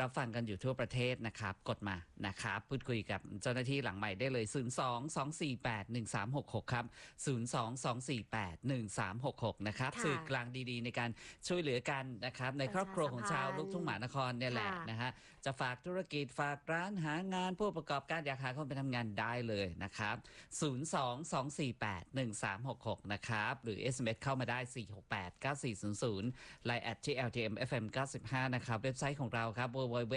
รับฟังกันอยู่ทั่วประเทศนะครับกดมานะครับพูดคุยกับเจ้าหน้าที่หลังใหม่ได้เลย 02-248-1366 ครับ 02-248-1366 นะครับสื่อกลางดีๆในการช่วยเหลือกันนะครับในครอบครัวของชาวลูกทุ่งมหานครเนี่ยแหละนะฮะจะฝากธุรกิจฝากร้านหางานผู้ประกอบการอยากหาคนไปทำงานได้เลยนะครับ 02-248-1366 นะครับหรือ SMS เข้ามาได้ 468-9400 Line @ @TLTMFM 95 นะครับเว็บไซต์ของเราครับ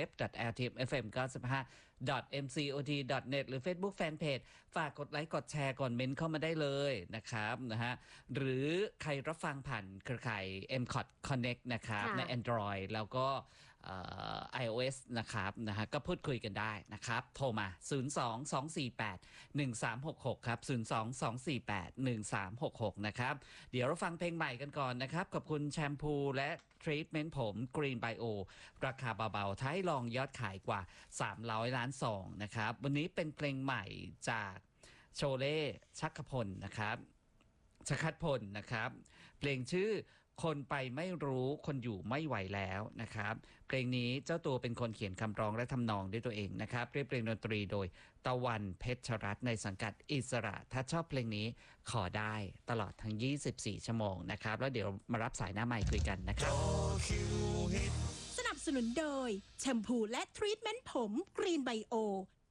www.ltmfm95.mcot.net หรือ Facebook Fanpage ฝากกดไลค์กดแชร์ก่อนเมนต์เข้ามาได้เลยนะครับนะฮะหรือใครรับฟังผ่านเครือข่าย MCOT Connect นะครับใน Android แล้วก็iOS นะครับนะฮะก็พูดคุยกันได้นะครับโทรมา 02-248-1366 ครับ 02-248-1366 นะครับเดี๋ยวเราฟังเพลงใหม่กันก่อนนะครับขอบคุณแชมพูและทรีทเมนต์ผม Green Bio ราคาเบาๆท้ายลองยอดขายกว่า300 ล้านซองนะครับวันนี้เป็นเพลงใหม่จากโชเล่ชักขพลนะครับชักคัดพลนะครับเพลงชื่อคนไปไม่รู้คนอยู่ไม่ไหวแล้วนะครับเพลงนี้เจ้าตัวเป็นคนเขียนคำร้องและทำนองด้วยตัวเองนะครับเรียบเรียงดนตรีโดยตะวันเพชรรัตน์ในสังกัดอิสระถ้าชอบเพลงนี้ขอได้ตลอดทั้ง24 ชั่วโมงนะครับแล้วเดี๋ยวมารับสายหน้าไมค์คุยกันนะครับสนับสนุนโดยแชมพูและทรีทเมนต์ผม Green Bio